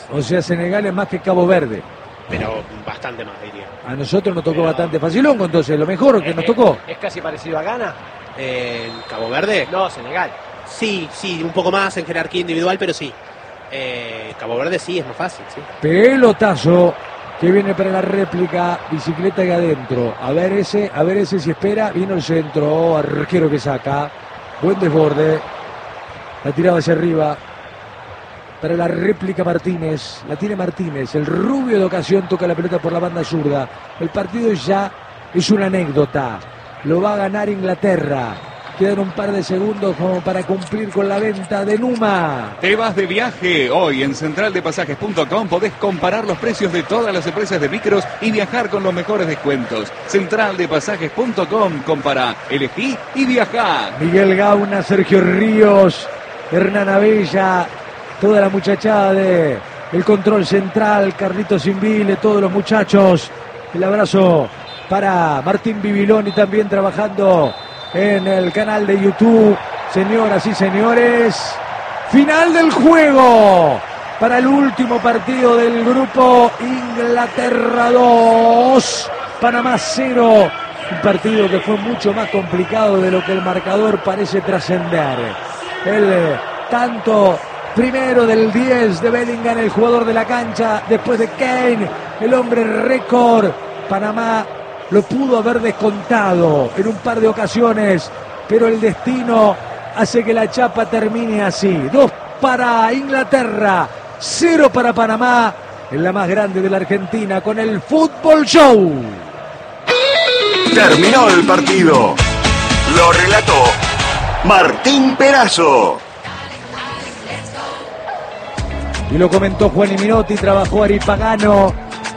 O sea, Senegal es más que Cabo Verde. Pero bastante más, diría. A nosotros nos tocó bastante facilón, entonces lo mejor que nos tocó. ¿Es casi parecido a Ghana? ¿Cabo Verde? No, Senegal. Sí, un poco más en jerarquía individual, pero sí. Cabo Verde sí, es más fácil, sí. Pelotazo que viene para la réplica, bicicleta que adentro. A ver ese si espera, vino el centro, arquero que saca. Buen desborde. La tiraba hacia arriba. Para la réplica Martínez, la tiene Martínez, el rubio de ocasión toca la pelota por la banda zurda. El partido ya es una anécdota, lo va a ganar Inglaterra. Quedan un par de segundos como para cumplir con la venta de Numa. Te vas de viaje. Hoy en centraldepasajes.com podés comparar los precios de todas las empresas de micros y viajar con los mejores descuentos. Centraldepasajes.com, compara, elegí y viajá. Miguel Gauna, Sergio Ríos, Hernán Abella, toda la muchachada de el control central, Carlitos Invile, todos los muchachos. El abrazo para Martín Bibiloni también trabajando en el canal de YouTube. Señoras y señores, final del juego para el último partido del grupo. Inglaterra 2, Panamá 0. Un partido que fue mucho más complicado de lo que el marcador parece trascender. El tanto primero del 10 de Bellingham, el jugador de la cancha, después de Kane, el hombre récord. Panamá lo pudo haber descontado en un par de ocasiones, pero el destino hace que la chapa termine así. 2 para Inglaterra, 0 para Panamá, en la más grande de la Argentina, con el Fútbol Show. Terminó el partido. Lo relató Martín Perazo. Y lo comentó Juan Minotti, trabajó Ari Pagano.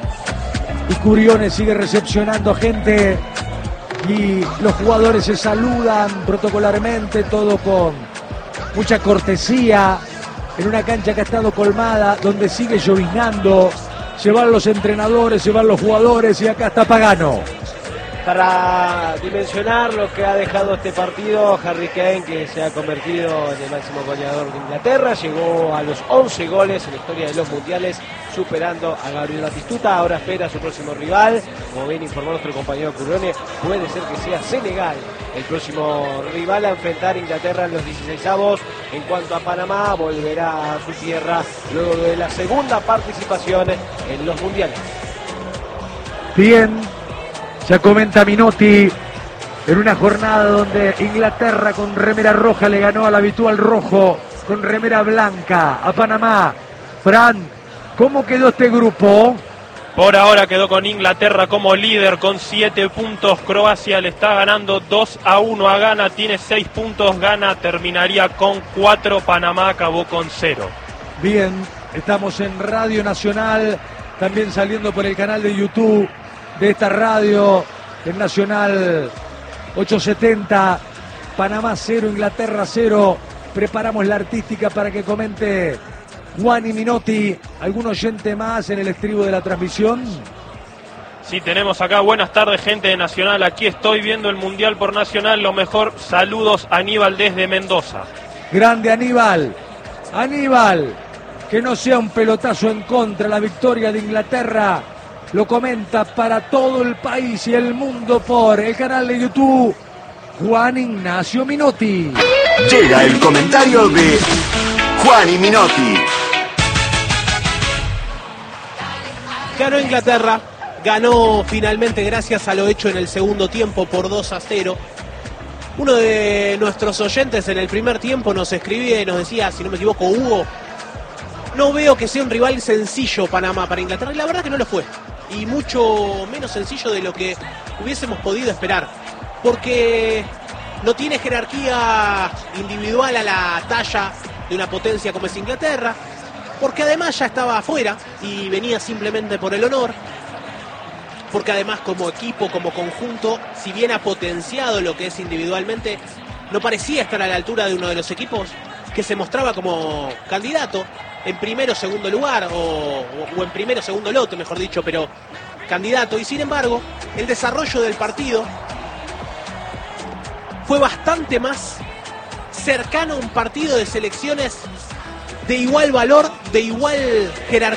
Y Curione sigue recepcionando gente. Y los jugadores se saludan protocolarmente, todo con mucha cortesía. En una cancha que ha estado colmada, donde sigue lloviznando. Se van los entrenadores, se van los jugadores y acá está Pagano. Para dimensionar lo que ha dejado este partido, Harry Kane, que se ha convertido en el máximo goleador de Inglaterra, llegó a los 11 goles en la historia de los mundiales, superando a Gabriel Batistuta. Ahora espera a su próximo rival, como bien informó nuestro compañero Curione, puede ser que sea Senegal el próximo rival a enfrentar a Inglaterra en los 16avos. En cuanto a Panamá, volverá a su tierra luego de la segunda participación en los mundiales. Bien, ya comenta Minotti, en una jornada donde Inglaterra con remera roja le ganó al habitual rojo con remera blanca a Panamá. Fran, ¿cómo quedó este grupo? Por ahora quedó con Inglaterra como líder con 7 puntos. Croacia le está ganando 2-1 a Ghana, tiene 6 puntos. Ghana terminaría con 4, Panamá acabó con 0. Bien, estamos en Radio Nacional, también saliendo por el canal de YouTube de esta radio, el Nacional 870, Panamá 0, Inglaterra 0. Preparamos la artística para que comente Juan y Minotti. ¿Algún oyente más en el estribo de la transmisión? Sí, tenemos acá, buenas tardes gente de Nacional, aquí estoy viendo el Mundial por Nacional, lo mejor, saludos Aníbal desde Mendoza. Grande Aníbal, Aníbal, que no sea un pelotazo en contra, la victoria de Inglaterra. Lo comenta para todo el país y el mundo por el canal de YouTube Juan Ignacio Minotti. Llega el comentario de Juan y Minotti. Ganó Inglaterra, ganó finalmente gracias a lo hecho en el segundo tiempo por 2-0. Uno de nuestros oyentes en el primer tiempo nos escribía y nos decía, si no me equivoco, Hugo, no veo que sea un rival sencillo Panamá para Inglaterra, y la verdad que no lo fue. Y mucho menos sencillo de lo que hubiésemos podido esperar, porque no tiene jerarquía individual a la talla de una potencia como es Inglaterra, porque además ya estaba afuera y venía simplemente por el honor, porque además como equipo, como conjunto, si bien ha potenciado lo que es individualmente, no parecía estar a la altura de uno de los equipos que se mostraba como candidato en primero o segundo lugar, o en primero o segundo lote, mejor dicho, pero candidato. Y sin embargo, el desarrollo del partido fue bastante más cercano a un partido de selecciones de igual valor, de igual jerarquía.